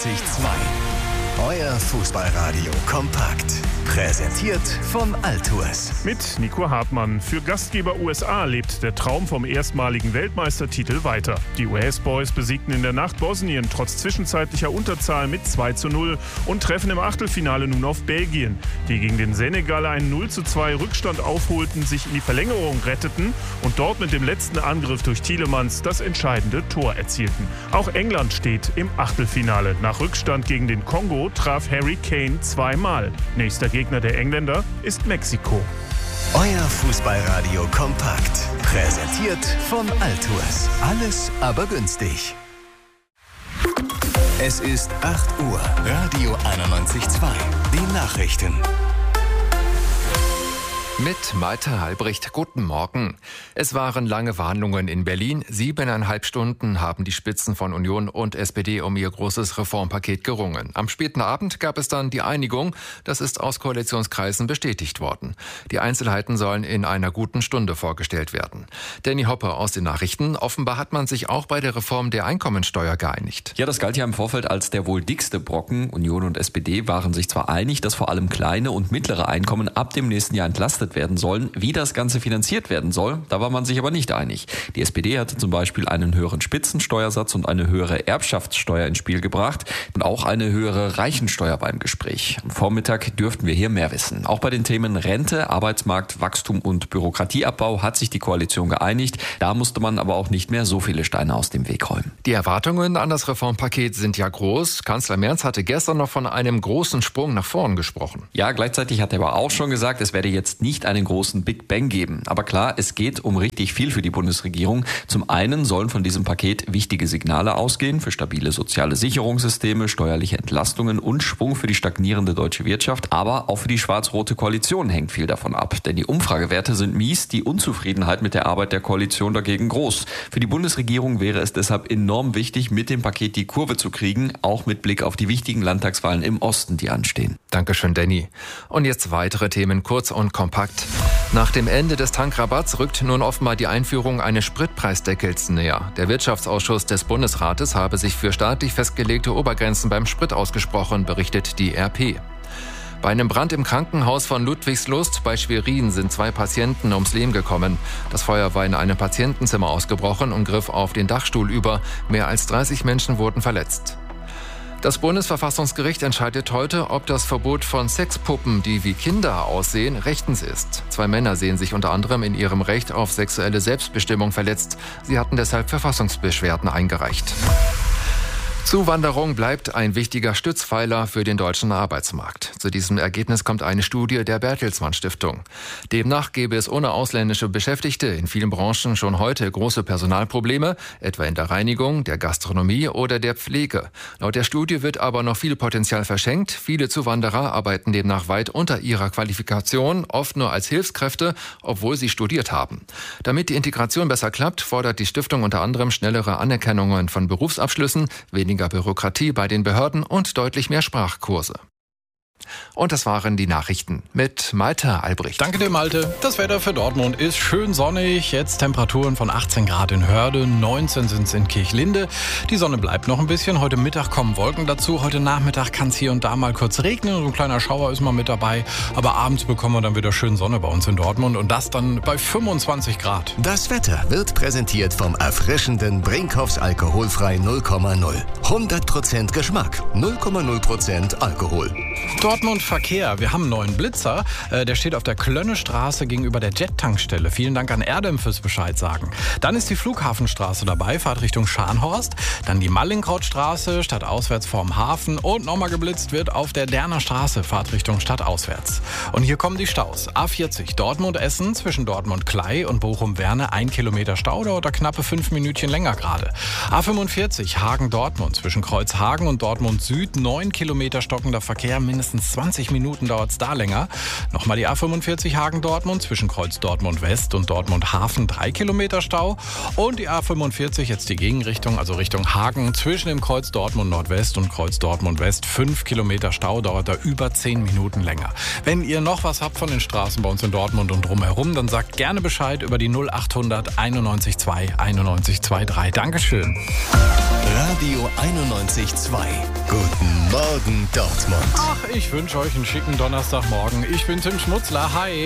Euer Fußballradio kompakt. Präsentiert von Altours. Mit Nico Hartmann. Für Gastgeber USA lebt der Traum vom erstmaligen Weltmeistertitel weiter. Die US Boys besiegten in der Nacht Bosnien trotz zwischenzeitlicher Unterzahl mit 2:0 und treffen im Achtelfinale nun auf Belgien, die gegen den Senegal einen 0:2 Rückstand aufholten, sich in die Verlängerung retteten und dort mit dem letzten Angriff durch Tielemans das entscheidende Tor erzielten. Auch England steht im Achtelfinale. Nach Rückstand gegen den Kongo traf Harry Kane zweimal. Nächster Gegner der Engländer ist Mexiko. Euer Fußballradio kompakt. Präsentiert von Altours. Alles aber günstig. Es ist 8 Uhr. Radio 91.2. Die Nachrichten. Mit Malte Halbricht, guten Morgen. Es waren lange Verhandlungen in Berlin. 7,5 Stunden haben die Spitzen von Union und SPD um ihr großes Reformpaket gerungen. Am späten Abend gab es dann die Einigung. Das ist aus Koalitionskreisen bestätigt worden. Die Einzelheiten sollen in einer guten Stunde vorgestellt werden. Danny Hoppe aus den Nachrichten. Offenbar hat man sich auch bei der Reform der Einkommensteuer geeinigt. Ja, das galt ja im Vorfeld als der wohl dickste Brocken. Union und SPD waren sich zwar einig, dass vor allem kleine und mittlere Einkommen ab dem nächsten Jahr entlastet werden sollen. Wie das Ganze finanziert werden soll, da war man sich aber nicht einig. Die SPD hatte zum Beispiel einen höheren Spitzensteuersatz und eine höhere Erbschaftssteuer ins Spiel gebracht und auch eine höhere Reichensteuer beim Gespräch. Am Vormittag dürften wir hier mehr wissen. Auch bei den Themen Rente, Arbeitsmarkt, Wachstum und Bürokratieabbau hat sich die Koalition geeinigt. Da musste man aber auch nicht mehr so viele Steine aus dem Weg räumen. Die Erwartungen an das Reformpaket sind ja groß. Kanzler Merz hatte gestern noch von einem großen Sprung nach vorn gesprochen. Ja, gleichzeitig hat er aber auch schon gesagt, es werde jetzt nicht einen großen Big Bang geben. Aber klar, es geht um richtig viel für die Bundesregierung. Zum einen sollen von diesem Paket wichtige Signale ausgehen für stabile soziale Sicherungssysteme, steuerliche Entlastungen und Schwung für die stagnierende deutsche Wirtschaft. Aber auch für die schwarz-rote Koalition hängt viel davon ab. Denn die Umfragewerte sind mies, die Unzufriedenheit mit der Arbeit der Koalition dagegen groß. Für die Bundesregierung wäre es deshalb enorm wichtig, mit dem Paket die Kurve zu kriegen, auch mit Blick auf die wichtigen Landtagswahlen im Osten, die anstehen. Dankeschön, Danny. Und jetzt weitere Themen kurz und kompakt. Nach dem Ende des Tankrabatts rückt nun offenbar die Einführung eines Spritpreisdeckels näher. Der Wirtschaftsausschuss des Bundesrates habe sich für staatlich festgelegte Obergrenzen beim Sprit ausgesprochen, berichtet die RP. Bei einem Brand im Krankenhaus von Ludwigslust bei Schwerin sind 2 Patienten ums Leben gekommen. Das Feuer war in einem Patientenzimmer ausgebrochen und griff auf den Dachstuhl über. Mehr als 30 Menschen wurden verletzt. Das Bundesverfassungsgericht entscheidet heute, ob das Verbot von Sexpuppen, die wie Kinder aussehen, rechtens ist. 2 Männer sehen sich unter anderem in ihrem Recht auf sexuelle Selbstbestimmung verletzt. Sie hatten deshalb Verfassungsbeschwerden eingereicht. Zuwanderung bleibt ein wichtiger Stützpfeiler für den deutschen Arbeitsmarkt. Zu diesem Ergebnis kommt eine Studie der Bertelsmann Stiftung. Demnach gäbe es ohne ausländische Beschäftigte in vielen Branchen schon heute große Personalprobleme, etwa in der Reinigung, der Gastronomie oder der Pflege. Laut der Studie wird aber noch viel Potenzial verschenkt. Viele Zuwanderer arbeiten demnach weit unter ihrer Qualifikation, oft nur als Hilfskräfte, obwohl sie studiert haben. Damit die Integration besser klappt, fordert die Stiftung unter anderem schnellere Anerkennungen von Berufsabschlüssen, weniger Bürokratie bei den Behörden und deutlich mehr Sprachkurse. Und das waren die Nachrichten mit Malte Albrecht. Danke dir, Malte. Das Wetter für Dortmund ist schön sonnig. Jetzt Temperaturen von 18 Grad in Hörde, 19 sind es in Kirchlinde. Die Sonne bleibt noch ein bisschen. Heute Mittag kommen Wolken dazu. Heute Nachmittag kann es hier und da mal kurz regnen. So ein kleiner Schauer ist mal mit dabei. Aber abends bekommen wir dann wieder schön Sonne bei uns in Dortmund. Und das dann bei 25 Grad. Das Wetter wird präsentiert vom erfrischenden Brinkhoffs Alkoholfrei 0,0. 100% Geschmack, 0,0% Alkohol. Dortmund Verkehr. Wir haben einen neuen Blitzer. Der steht auf der Klönnestraße gegenüber der Jet-Tankstelle. Vielen Dank an Erdem fürs Bescheid sagen. Dann ist die Flughafenstraße dabei, Fahrt Richtung Scharnhorst. Dann die Mallinkrautstraße, stadtauswärts vorm Hafen. Und nochmal geblitzt wird auf der Derner Straße, Fahrt Richtung stadtauswärts. Und hier kommen die Staus. A40 Dortmund-Essen zwischen Dortmund-Klei und Bochum-Werne 1 Kilometer Stau, dauert knappe 5 Minütchen länger gerade. A45 Hagen-Dortmund zwischen Kreuzhagen und Dortmund Süd 9 Kilometer stockender Verkehr, mindestens mindestens 20 Minuten dauert es da länger. Nochmal die A45 Hagen-Dortmund zwischen Kreuz Dortmund-West und Dortmund-Hafen 3 Kilometer Stau. Und die A45 jetzt die Gegenrichtung, also Richtung Hagen, zwischen dem Kreuz Dortmund-Nordwest und Kreuz Dortmund-West 5 Kilometer Stau, dauert da über 10 Minuten länger. Wenn ihr noch was habt von den Straßen bei uns in Dortmund und drumherum, dann sagt gerne Bescheid über die 0800 91 2 91 23. Dankeschön. Radio 91.2. Guten Morgen, Dortmund. Ach, ich wünsche euch einen schicken Donnerstagmorgen. Ich bin Tim Schmutzler. Hi.